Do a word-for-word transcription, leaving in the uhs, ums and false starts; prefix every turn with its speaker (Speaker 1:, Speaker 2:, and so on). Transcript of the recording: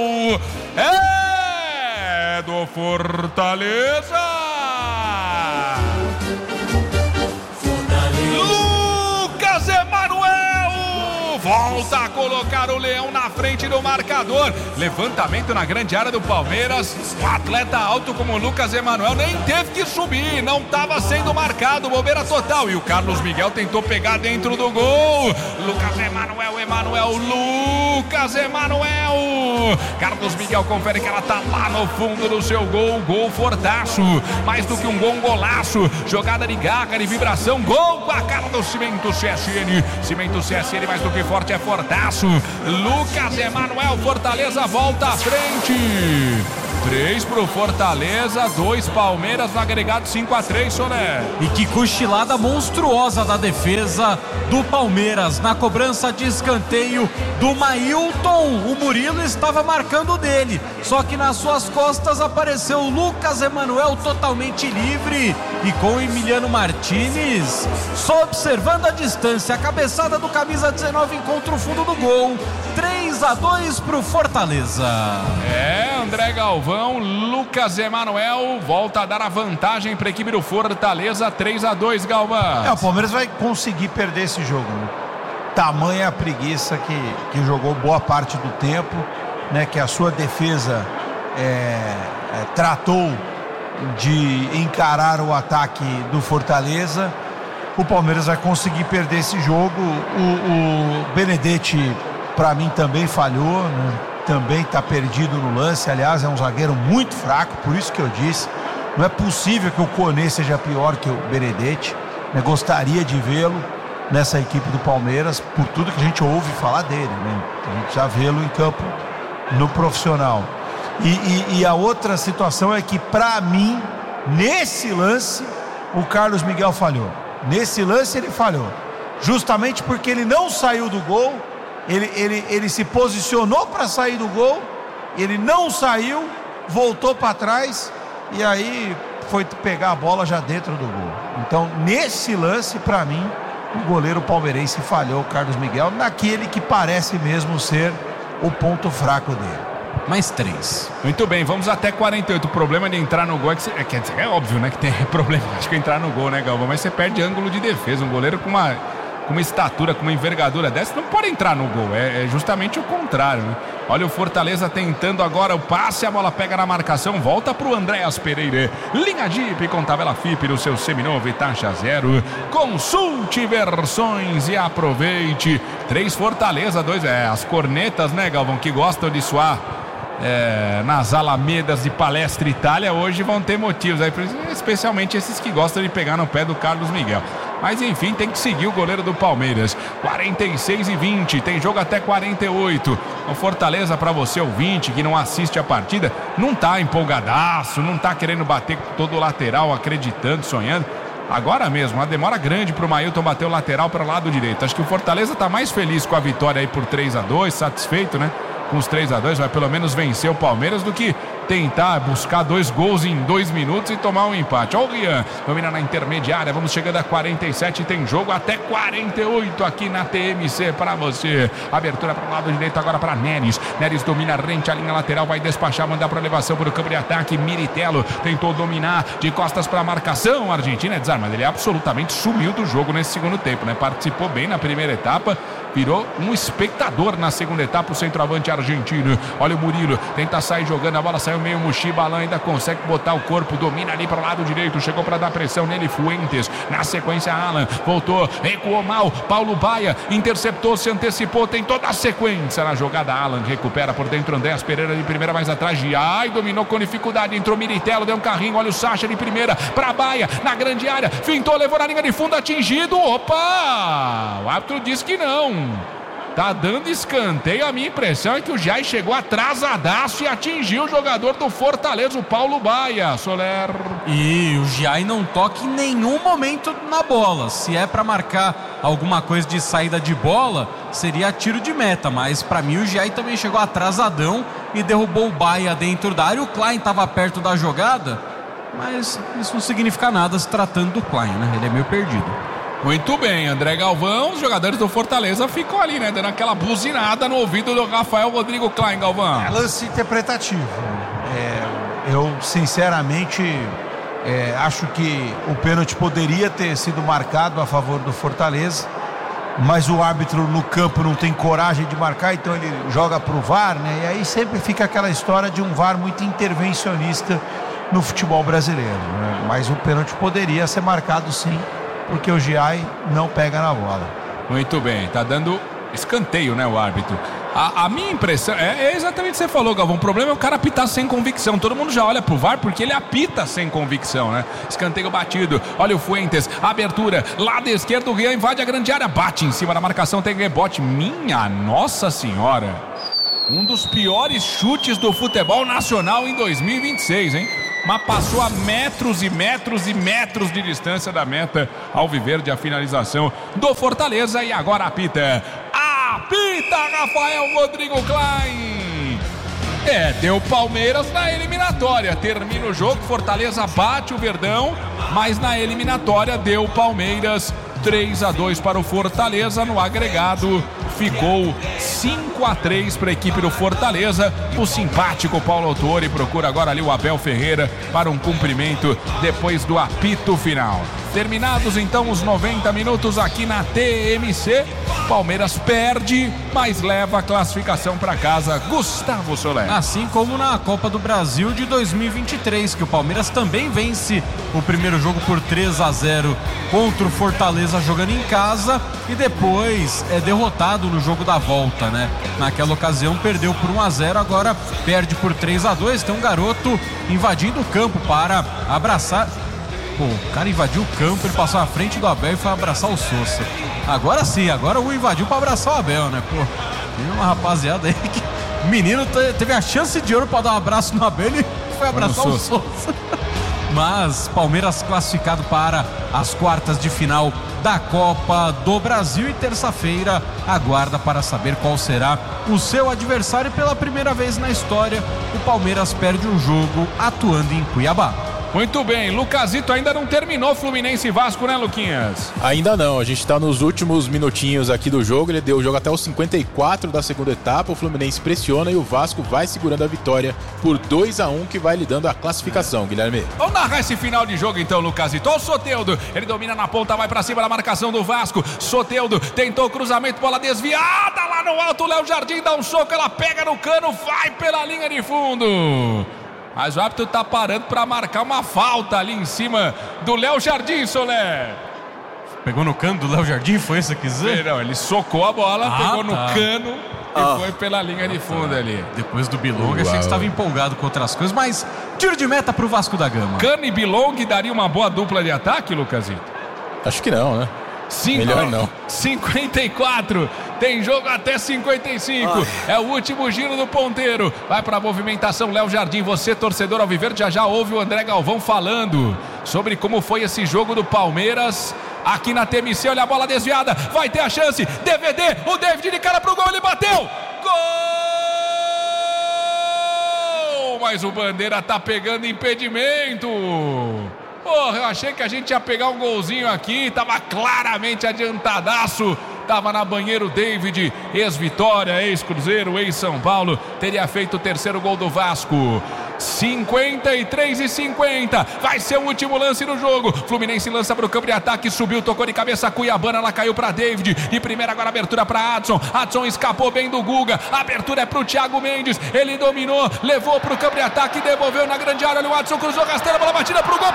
Speaker 1: é do Fortaleza. Lucas Emanuel volta a colocar o Leão na frente do marcador. Levantamento na grande área do Palmeiras. Um atleta alto como o Lucas Emanuel nem teve que subir, não estava sendo marcado, bobeira total. E o Carlos Miguel tentou pegar dentro do gol. Lucas Emanuel, Emanuel, Lucas Emanuel. Carlos Miguel confere que ela tá lá no fundo do seu gol. Gol fortaço, mais do que um gol, um golaço. Jogada de garra, de vibração. Gol com a cara do Cimento C S N. Cimento C S N, mais do que forte, é fortaço. Lucas Emanuel, Fortaleza volta à frente. três pro Fortaleza, dois Palmeiras no agregado cinco a três, Soné.
Speaker 2: E que cochilada monstruosa da defesa do Palmeiras na cobrança de escanteio do Mailton. O Murilo estava marcando dele, só que nas suas costas apareceu o Lucas Emanuel totalmente livre e com o Emiliano Martinez só observando a distância. A cabeçada do camisa dezenove encontra o fundo do gol. três a dois pro Fortaleza.
Speaker 1: É, André Galvão, Lucas Emanuel volta a dar a vantagem para a equipe do Fortaleza. Três a dois, Galvão.
Speaker 3: É, o Palmeiras vai conseguir perder esse jogo, né? Tamanha a preguiça que, que jogou boa parte do tempo, né? Que a sua defesa é, é, tratou de encarar o ataque do Fortaleza. O Palmeiras vai conseguir perder esse jogo. O, o Benedetti, para mim, também falhou, né? Também está perdido no lance. Aliás, é um zagueiro muito fraco, por isso que eu disse, não é possível que o Koné seja pior que o Benedetti, né? Gostaria de vê-lo nessa equipe do Palmeiras, por tudo que a gente ouve falar dele, né? A gente já vê-lo em campo no profissional. E, e, e a outra situação é que, para mim, nesse lance, o Carlos Miguel falhou. Nesse lance ele falhou, justamente porque ele não saiu do gol. Ele, ele, ele se posicionou para sair do gol, ele não saiu, voltou para trás e aí foi pegar a bola já dentro do gol. Então, nesse lance, para mim, o goleiro palmeirense falhou, o Carlos Miguel, naquele que parece mesmo ser o ponto fraco dele.
Speaker 2: Mais três.
Speaker 1: Muito bem, vamos até quarenta e oito. O problema de entrar no gol é que você, é, quer dizer, é óbvio, né, que tem problema de entrar no gol, né, Galvão? Mas você perde ângulo de defesa. Um goleiro com uma, com uma estatura, com uma envergadura dessa, não pode entrar no gol. É, é justamente o contrário, né? Olha o Fortaleza tentando agora o passe, a bola pega na marcação, volta pro Andréas Pereira. Linha Jeep com tabela F I P no seu seminovo e taxa zero. Consulte versões e aproveite. Três Fortaleza, dois, é, as cornetas, né, Galvão, que gostam de suar É, nas alamedas de Palestra Itália, hoje vão ter motivos aí, especialmente esses que gostam de pegar no pé do Carlos Miguel. Mas enfim, tem que seguir o goleiro do Palmeiras. Quarenta e seis e vinte, tem jogo até quarenta e oito. O Fortaleza, para você ouvinte que não assiste a partida, não tá empolgadaço, não tá querendo bater todo o lateral, acreditando, sonhando. Agora mesmo, uma demora grande pro Mailton bater o lateral para o lado direito. Acho que o Fortaleza tá mais feliz com a vitória aí por três a dois, satisfeito, né? Com os três a dois, vai pelo menos vencer o Palmeiras do que tentar buscar dois gols em dois minutos e tomar um empate. Olha o Rian, domina na intermediária, vamos chegando a quarenta e sete, tem jogo até quarenta e oito aqui na T M C para você. Abertura para o lado direito agora para Neres. Neres domina rente a linha lateral, vai despachar, mandar para elevação para o campo de ataque. Militelo tentou dominar de costas para a marcação. A Argentina é desarmada, ele absolutamente sumiu do jogo nesse segundo tempo, né? Participou bem na primeira etapa, virou um espectador na segunda etapa, o centroavante argentino. Olha o Murilo, tenta sair jogando, a bola saiu meio Muxibalã, ainda consegue botar o corpo, domina ali para o lado direito, chegou para dar pressão nele, Fuentes, na sequência Alan, voltou, recuou mal, Paulo Baia, interceptou, se antecipou, tem toda a sequência na jogada, Alan recupera por dentro, Andréas Pereira de primeira mais atrás, de ai, dominou com dificuldade, entrou Militelo, deu um carrinho, olha o Sacha de primeira, para Baia, na grande área, fintou, levou na linha de fundo, atingido, opa, o árbitro disse que não. Tá dando escanteio, a minha impressão é que o Jai chegou atrasadaço e atingiu o jogador do Fortaleza, o Paulo Baia, Soler.
Speaker 2: E o Jai não toca em nenhum momento na bola. Se é pra marcar alguma coisa de saída de bola, seria tiro de meta, mas pra mim o Jai também chegou atrasadão e derrubou o Baia dentro da área. O Klein tava perto da jogada, mas isso não significa nada se tratando do Klein, né? Ele é meio perdido.
Speaker 1: Muito bem, André Galvão, os jogadores do Fortaleza ficam ali, né, dando aquela buzinada no ouvido do Rafael Rodrigo Klein, Galvão.
Speaker 3: É lance interpretativo. É, eu, sinceramente, é, acho que o pênalti poderia ter sido marcado a favor do Fortaleza, mas o árbitro no campo não tem coragem de marcar, então ele joga para o V A R, né? E aí sempre fica aquela história de um V A R muito intervencionista no futebol brasileiro, né? Mas o pênalti poderia ser marcado sim, porque o Giai não pega na bola.
Speaker 1: Muito bem, tá dando escanteio, né, o árbitro. A, a minha impressão é, é exatamente o que você falou, Galvão. O problema é o cara apitar sem convicção. Todo mundo já olha pro V A R porque ele apita sem convicção, né? Escanteio batido. Olha o Fuentes, abertura, lado esquerdo, o Rian invade a grande área, bate em cima da marcação, tem rebote. Minha Nossa Senhora! Um dos piores chutes do futebol nacional em dois mil e vinte e seis, hein? Mas passou a metros e metros e metros de distância da meta alviverde, a finalização do Fortaleza. E agora apita. Apita Rafael Rodrigo Klein. É, deu Palmeiras na eliminatória. Termina o jogo, Fortaleza bate o Verdão, mas na eliminatória deu Palmeiras. Três a dois para o Fortaleza. No agregado ficou cinco a três para a equipe do Fortaleza. O simpático Paulo Autori procura agora ali o Abel Ferreira para um cumprimento depois do apito final. Terminados então os noventa minutos aqui na T M C, Palmeiras perde, mas leva a classificação para casa. Gustavo Soler.
Speaker 2: Assim como na Copa do Brasil de dois mil e vinte e três, que o Palmeiras também vence o primeiro jogo por três a zero contra o Fortaleza jogando em casa e depois é derrotado no jogo da volta, né? Naquela ocasião perdeu por um a zero, agora perde por três a dois. Tem um garoto invadindo o campo para abraçar. Pô, o cara invadiu o campo, ele passou à frente do Abel e foi abraçar o Sousa. Agora sim, agora o invadiu para abraçar o Abel, né? Pô, tem uma rapaziada aí que o menino teve a chance de ouro para dar um abraço no Abel e foi abraçar o Sousa. Mas Palmeiras classificado para as quartas de final da Copa do Brasil e terça-feira aguarda para saber qual será o seu adversário. Pela primeira vez na história, o Palmeiras perde um jogo atuando em Cuiabá.
Speaker 1: Muito bem, Lucasito ainda não terminou Fluminense e Vasco, né, Luquinhas?
Speaker 4: Ainda não, a gente tá nos últimos minutinhos aqui do jogo, ele deu o jogo até os cinquenta e quatro da segunda etapa, o Fluminense pressiona e o Vasco vai segurando a vitória por dois a um, que vai lhe dando a classificação, Guilherme.
Speaker 1: Vamos narrar esse final de jogo então, Lucasito. Olha o Soteldo, ele domina na ponta, vai pra cima da marcação do Vasco. Soteldo tentou cruzamento, bola desviada lá no alto, o Léo Jardim dá um soco, ela pega no cano, vai pela linha de fundo. Mas o árbitro tá parando para marcar uma falta ali em cima do Léo Jardim, Soler.
Speaker 2: Pegou no cano do Léo Jardim, foi isso que quis dizer?
Speaker 1: Não, ele socou a bola, ah, pegou tá. no cano
Speaker 4: ah.
Speaker 1: e foi pela linha de fundo ali.
Speaker 2: Depois do Bilong, achei que estava empolgado com outras coisas, mas tiro de meta pro Vasco da Gama.
Speaker 1: Cano e Bilong daria uma boa dupla de ataque, Lucasito?
Speaker 4: Acho que não, né?
Speaker 1: Cinco,
Speaker 4: Melhor não.
Speaker 1: cinquenta e quatro, tem jogo até cinquenta e cinco. Ai. É o último giro do ponteiro. Vai para a movimentação, Léo Jardim. Você, torcedor alviverde, já já ouve o André Galvão falando sobre como foi esse jogo do Palmeiras aqui na T M C. Olha a bola desviada, vai ter a chance. D V D, o David de cara pro gol, ele bateu. Gol! Mas o Bandeira tá pegando impedimento. Porra, eu achei que a gente ia pegar um golzinho aqui, tava claramente adiantadaço, tava na banheiro David, ex-Vitória, ex-Cruzeiro, ex-São Paulo, teria feito o terceiro gol do Vasco. cinquenta e três e cinquenta, vai ser o último lance do jogo. Fluminense lança para o campo de ataque, subiu, tocou de cabeça a Cuiabana, ela caiu para David, de primeira agora abertura para Adson, Adson escapou bem do Guga, a abertura é para o Thiago Mendes, ele dominou, levou para o campo de ataque, devolveu na grande área, o Adson cruzou rasteira, bola batida para o gol.